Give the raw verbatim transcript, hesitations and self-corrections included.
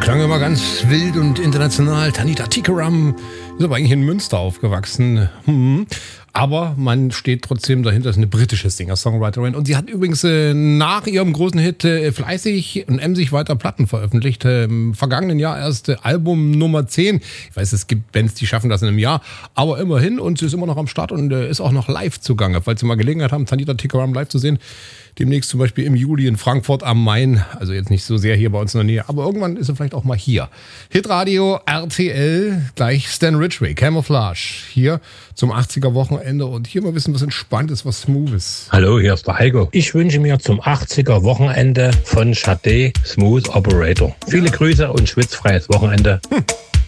Klang immer ganz wild und international. Tanita Tikaram ist aber eigentlich in Münster aufgewachsen. Hm. Aber man steht trotzdem dahinter, ist eine britische Singer-Songwriterin. Und sie hat übrigens äh, nach ihrem großen Hit äh, fleißig und emsig weiter Platten veröffentlicht. Äh, Im vergangenen Jahr erst äh, Album Nummer zehn. Ich weiß, es gibt Bands, die schaffen das in einem Jahr. Aber immerhin, und sie ist immer noch am Start und äh, ist auch noch live zugange. Falls Sie mal Gelegenheit haben, Tanita Tikaram live zu sehen. Demnächst zum Beispiel im Juli in Frankfurt am Main. Also jetzt nicht so sehr hier bei uns in der Nähe, aber irgendwann ist er vielleicht auch mal hier. Hitradio R T L, gleich Stan Ridgway, Camouflage. Hier zum achtziger-Wochenende und hier mal ein bisschen was Entspanntes, was Smoothes. Hallo, hier ist der Heiko. Ich wünsche mir zum achtziger-Wochenende von Sade Smooth Operator viele Grüße und schwitzfreies Wochenende. Hm.